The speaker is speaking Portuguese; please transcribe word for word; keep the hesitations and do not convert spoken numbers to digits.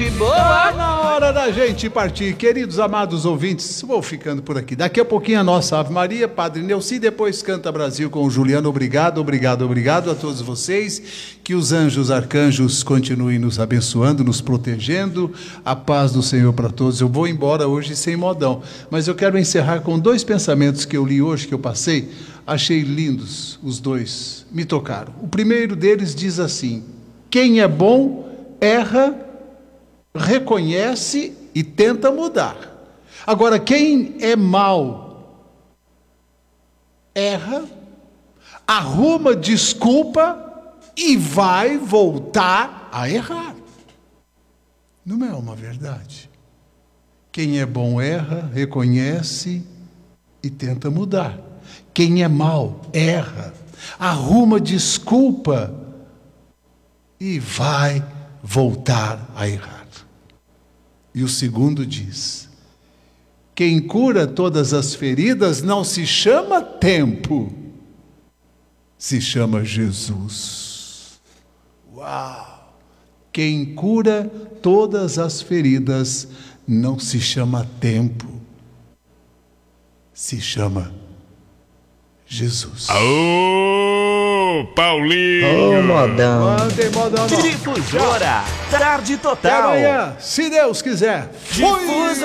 de boa. Na hora da gente partir, queridos amados ouvintes, vou ficando por aqui. Daqui a pouquinho a nossa Ave Maria, Padre Neuci, depois Canta Brasil com o Juliano. Obrigado, obrigado, obrigado a todos vocês. Que os anjos, arcanjos continuem nos abençoando, nos protegendo. A paz do Senhor para todos. Eu vou embora hoje sem modão, mas eu quero encerrar com dois pensamentos que eu li hoje, que eu passei. Achei lindos os dois, me tocaram. O primeiro deles diz assim: quem é bom erra, reconhece e tenta mudar. Agora, quem é mau erra, arruma desculpa e vai voltar a errar. Não é uma verdade? Quem é bom erra, reconhece e tenta mudar. Quem é mau erra, arruma desculpa e vai voltar a errar. E o segundo diz: quem cura todas as feridas não se chama tempo, se chama Jesus. Uau! Quem cura todas as feridas não se chama tempo, se chama Jesus. Aô, Paulinho! Ô, modão. Mandem modão. Difusora, tarde Até total. amanhã, se Deus quiser. Fui! Difusa.